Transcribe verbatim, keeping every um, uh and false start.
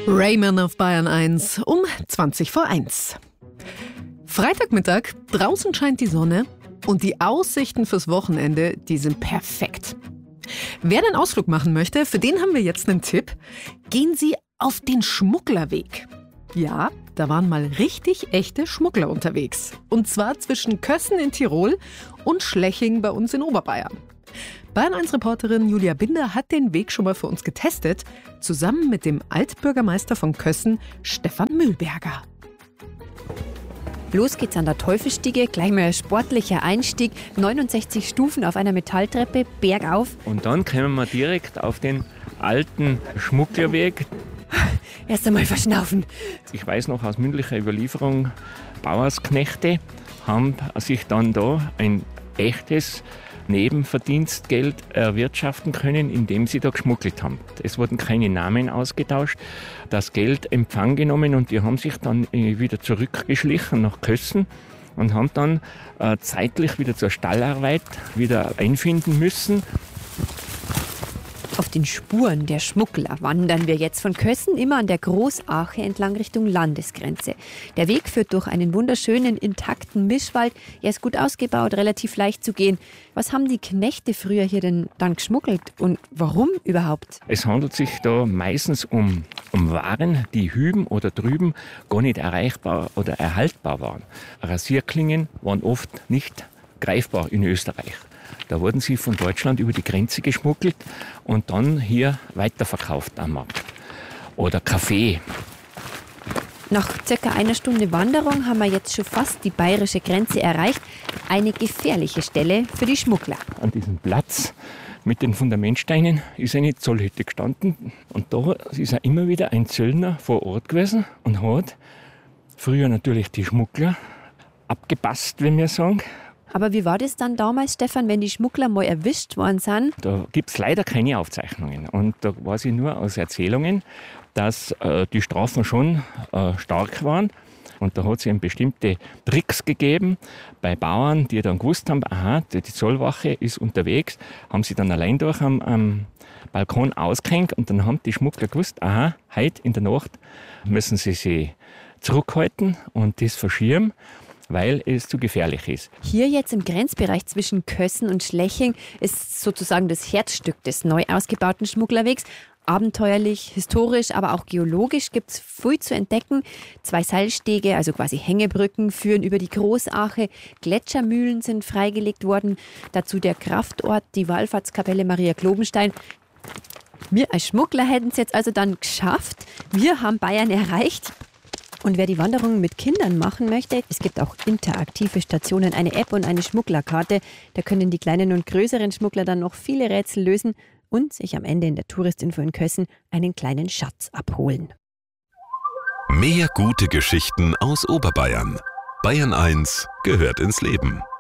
Rayman auf Bayern eins um zwanzig vor eins. Freitagmittag, draußen scheint die Sonne und die Aussichten fürs Wochenende, die sind perfekt. Wer den Ausflug machen möchte, für den haben wir jetzt einen Tipp. Gehen Sie auf den Schmugglerweg. Ja, da waren mal richtig echte Schmuggler unterwegs. Und zwar zwischen Kössen in Tirol und Schleching bei uns in Oberbayern. Bayern eins Reporterin Julia Binder hat den Weg schon mal für uns getestet, zusammen mit dem Altbürgermeister von Kössen, Stefan Mühlberger. Los geht's an der Teufelsstiege, gleich mal ein sportlicher Einstieg, neunundsechzig Stufen auf einer Metalltreppe, bergauf. Und dann kommen wir direkt auf den alten Schmugglerweg. Erst einmal verschnaufen. Ich weiß noch aus mündlicher Überlieferung, Bauersknechte haben sich dann da ein echtes Nebenverdienstgeld erwirtschaften können, indem sie da geschmuggelt haben. Es wurden keine Namen ausgetauscht, das Geld Empfang genommen und die haben sich dann wieder zurückgeschlichen nach Kössen und haben dann äh, zeitlich wieder zur Stallarbeit wieder einfinden müssen. Auf den Spuren der Schmuggler wandern wir jetzt von Kössen immer an der Großache entlang Richtung Landesgrenze. Der Weg führt durch einen wunderschönen, intakten Mischwald. Er ist gut ausgebaut, relativ leicht zu gehen. Was haben die Knechte früher hier denn dann geschmuggelt und warum überhaupt? Es handelt sich da meistens um, um Waren, die hüben oder drüben gar nicht erreichbar oder erhaltbar waren. Rasierklingen waren oft nicht greifbar in Österreich. Da wurden sie von Deutschland über die Grenze geschmuggelt und dann hier weiterverkauft am Markt. Oder Kaffee. Nach circa einer Stunde Wanderung haben wir jetzt schon fast die bayerische Grenze erreicht. Eine gefährliche Stelle für die Schmuggler. An diesem Platz mit den Fundamentsteinen ist eine Zollhütte gestanden. Und da ist auch immer wieder ein Zöllner vor Ort gewesen und hat früher natürlich die Schmuggler abgepasst, wenn wir sagen. Aber wie war das dann damals, Stefan, wenn die Schmuggler mal erwischt worden sind? Da gibt es leider keine Aufzeichnungen. Und da weiß ich nur aus Erzählungen, dass äh, die Strafen schon äh, stark waren. Und da hat es eben bestimmte Tricks gegeben bei Bauern, die dann gewusst haben, aha, die Zollwache ist unterwegs, haben sie dann allein durch am, am Balkon ausgehängt und dann haben die Schmuggler gewusst, aha, heute in der Nacht müssen sie sich zurückhalten und das verschirmen, weil es zu gefährlich ist. Hier jetzt im Grenzbereich zwischen Kössen und Schleching ist sozusagen das Herzstück des neu ausgebauten Schmugglerwegs. Abenteuerlich, historisch, aber auch geologisch gibt es viel zu entdecken. Zwei Seilstege, also quasi Hängebrücken, führen über die Großache. Gletschermühlen sind freigelegt worden. Dazu der Kraftort, die Wallfahrtskapelle Maria Globenstein. Wir als Schmuggler hätten es jetzt also dann geschafft. Wir haben Bayern erreicht. Und wer die Wanderung mit Kindern machen möchte, es gibt auch interaktive Stationen, eine App und eine Schmugglerkarte. Da können die kleinen und größeren Schmuggler dann noch viele Rätsel lösen und sich am Ende in der Touristinfo in Kössen einen kleinen Schatz abholen. Mehr gute Geschichten aus Oberbayern. Bayern eins gehört ins Leben.